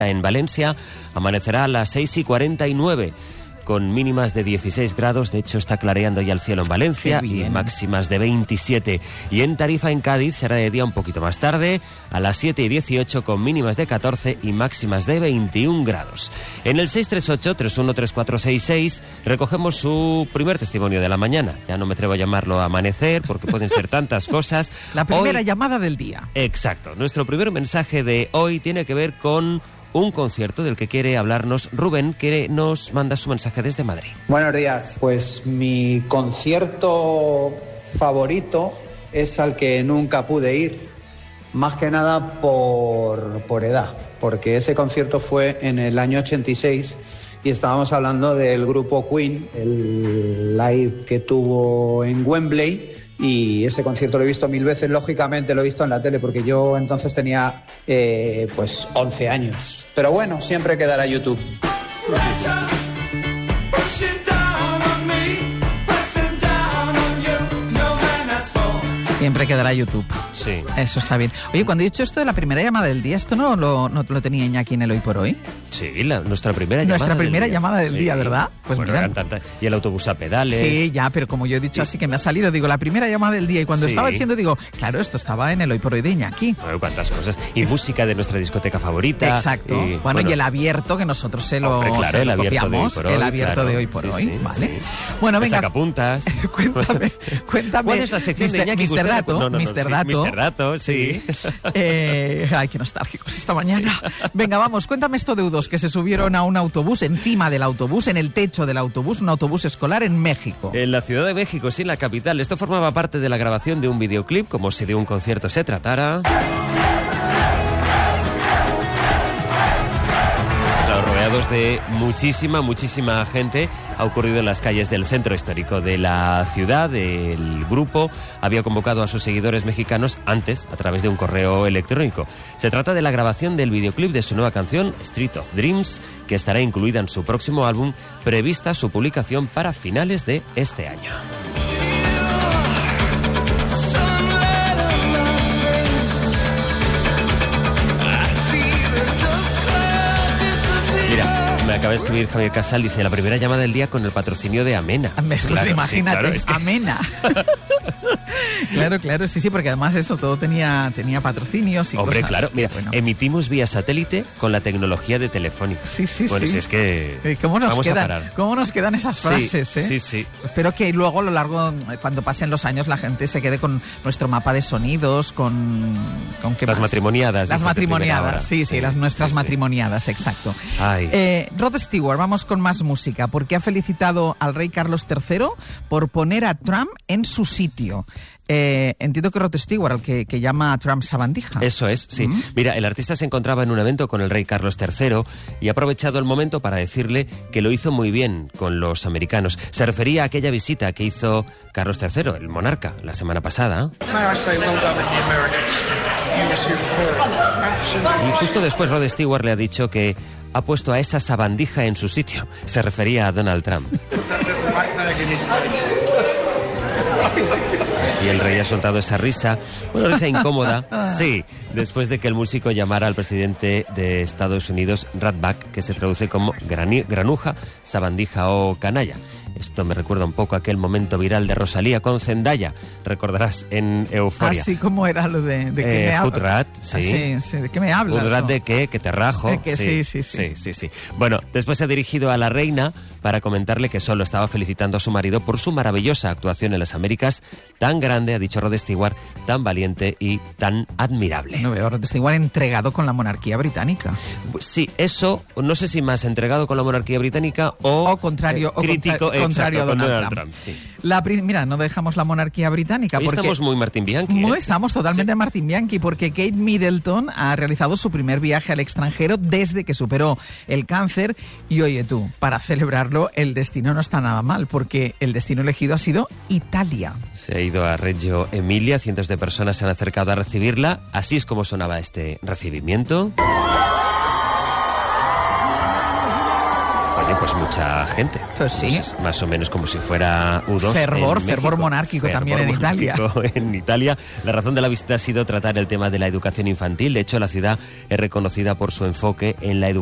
En Valencia amanecerá a las 6:49 con mínimas de 16 grados. De hecho, está clareando ya el cielo en Valencia y máximas de 27. Y en Tarifa, en Cádiz, será de día un poquito más tarde, a las 7:18 con mínimas de 14 y máximas de 21 grados. En el 638-313466 recogemos su primer testimonio de la mañana. Ya no me atrevo a llamarlo amanecer porque pueden ser tantas cosas. La primera llamada del día. Exacto. Nuestro primer mensaje de hoy tiene que ver con un concierto del que quiere hablarnos Rubén, que nos manda su mensaje desde Madrid. Buenos días. Pues mi concierto favorito es al que nunca pude ir, más que nada por edad, porque ese concierto fue en el año 86 y estábamos hablando del grupo Queen, el live que tuvo en Wembley. Y ese concierto lo he visto 1000 veces, lógicamente lo he visto en la tele, porque yo entonces tenía pues 11 años. Pero bueno, siempre quedará YouTube. Siempre quedará YouTube. Sí. Eso está bien. Oye, cuando he dicho esto de la primera llamada del día, ¿esto no lo tenía Iñaki en el Hoy por Hoy? Sí, nuestra primera llamada. Nuestra primera llamada del sí. día, ¿verdad? Pues bueno, eran tantas. Y el autobús a pedales. Sí, ya, pero como yo he dicho así que me ha salido, digo, la primera llamada del día. Y cuando estaba diciendo, digo, claro, esto estaba en el Hoy por Hoy de Iñaki. Bueno, cuántas cosas. Y música de nuestra discoteca favorita. Exacto. Y el abierto, que nosotros el abierto copiamos. El abierto de Hoy por Hoy. Sí, vale. Sí. Bueno, venga. Sacapuntas. Cuéntame. ¿Cuál es la sección de Iñaki? Mr. Dato. Mr. Dato, sí. Ay, qué nostálgicos esta mañana. Venga, vamos, cuéntame esto de U2, que se subieron a un autobús, encima del autobús, en el techo del autobús, un autobús escolar en México. En la Ciudad de México, sí, en la capital. Esto formaba parte de la grabación de un videoclip, como si de un concierto se tratara. Rodeados de muchísima gente. Ha ocurrido en las calles del centro histórico de la ciudad. El grupo había convocado a sus seguidores mexicanos antes a través de un correo electrónico. Se trata de la grabación del videoclip de su nueva canción, Street of Dreams, que estará incluida en su próximo álbum, prevista su publicación para finales de este año. Me acaba de escribir Javier Casal, dice, la primera llamada del día con el patrocinio de Amena. Claro, imagínate, sí, claro, es que... Amena. Claro, sí, porque además eso todo tenía patrocinios y Hombre, cosas. Claro, mira, emitimos vía satélite con la tecnología de Telefónica. Sí. Bueno, si es que ¿Cómo nos vamos quedan, a parar. ¿Cómo nos quedan esas frases, Sí. Espero que luego a lo largo, cuando pasen los años, la gente se quede con nuestro mapa de sonidos, con ¿qué las más? matrimoniadas. Las matrimoniadas, sí, las nuestras matrimoniadas, exacto. Rod Stewart, vamos con más música, porque ha felicitado al rey Carlos III por poner a Trump en su sitio. Entiendo que Rod Stewart, el que llama a Trump sabandija. Eso es, sí. Mira, el artista se encontraba en un evento con el rey Carlos III y ha aprovechado el momento para decirle que lo hizo muy bien con los americanos. Se refería a aquella visita que hizo Carlos III, el monarca, la semana pasada. Y justo después Rod Stewart le ha dicho que ha puesto a esa sabandija en su sitio. Se refería a Donald Trump. Y el rey ha soltado esa risa, risa incómoda, sí, después de que el músico llamara al presidente de Estados Unidos ratback, que se traduce como granuja, sabandija o canalla. Esto me recuerda un poco a aquel momento viral de Rosalía con Zendaya, recordarás, en Euforia. Así como era lo de qué me hablas. Hoodrat, sí. ¿De qué me hablas? Hoodrat de qué, que te rajo. Sí. Bueno, después se ha dirigido a la reina para comentarle que solo estaba felicitando a su marido por su maravillosa actuación en las Américas, tan grande, ha dicho Rod Stewart, tan valiente y tan admirable. No veo a Rod Stewart entregado con la monarquía británica. Sí, eso, no sé si más entregado con la monarquía británica o contrario, crítico. Contrario a Donald Trump, sí. Mira, no dejamos la monarquía británica. Hoy porque estamos muy Martin Bianchi. Estamos totalmente Martin Bianchi, porque Kate Middleton ha realizado su primer viaje al extranjero desde que superó el cáncer. Y oye tú, para celebrarlo, el destino no está nada mal, porque el destino elegido ha sido Italia. Se ha ido a Reggio Emilia, cientos de personas se han acercado a recibirla. Así es como sonaba este recibimiento. Pues mucha gente. Pues sí. Pues más o menos como si fuera U2. Fervor monárquico también en Italia. En Italia. La razón de la visita ha sido tratar el tema de la educación infantil. De hecho, la ciudad es reconocida por su enfoque en la educación